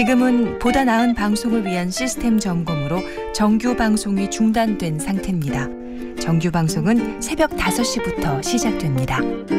지금은 보다 나은 방송을 위한 시스템 점검으로 정규 방송이 중단된 상태입니다. 정규 방송은 새벽 5시부터 시작됩니다.